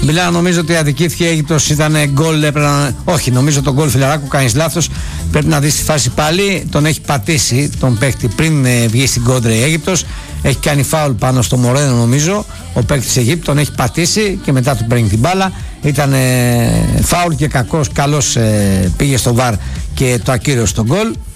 Μιλάω, νομίζω ότι αδικήθηκε η Αίγυπτος, ήταν γκολ. Όχι, νομίζω τον γκολ Φιλαράκου, κάνεις λάθος. Πρέπει να δεις τη φάση πάλι. Τον έχει πατήσει τον παίκτη πριν βγει στην κόντρα η Αίγυπτος. Έχει κάνει φάουλ πάνω στο Μορένο, νομίζω. Ο παίκτης της Αιγύπτου τον έχει πατήσει και μετά του παίρνει την μπάλα. Ήταν φάουλ και καλός πήγε στο βαρ και το ακύρωσε τον γκολ.